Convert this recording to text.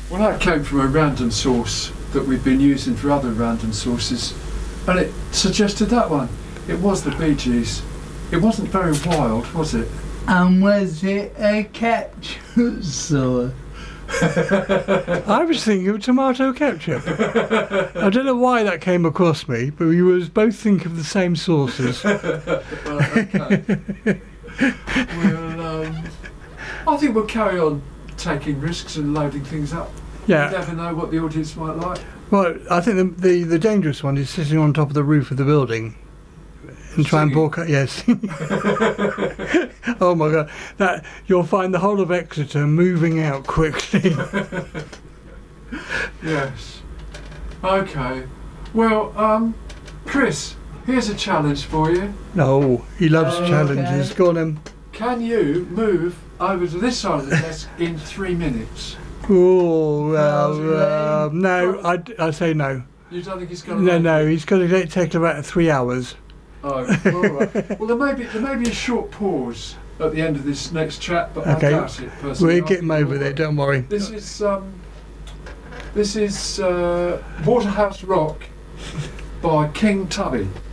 Well, that came from a random source that we've been using for other random sources, and it suggested that one. It was the Bee Gees. It wasn't very wild, was it? And was it a ketchup sauce? I was thinking of tomato ketchup. I don't know why that came across me, but we was both thinking of the same sources. Okay. I think we'll carry on taking risks and loading things up. Yeah. You never know what the audience might like. Well, I think the dangerous one is sitting on top of the roof of the building and try and broadcast. Yes. Oh my God! That you'll find the whole of Exeter moving out quickly. Yes. Okay. Well, Chris, here's a challenge for you. No, he loves challenges. Go on, then. Can you move over to this side of the desk in 3 minutes? Oh, no, I say no. You don't think he's going to? No, he's going to take about 3 hours. Oh, all right. Well, there may be a short pause at the end of this next chat, but Okay. I doubt it personally. We'll get him over there. Don't worry. This is Waterhouse Rock by King Tubby.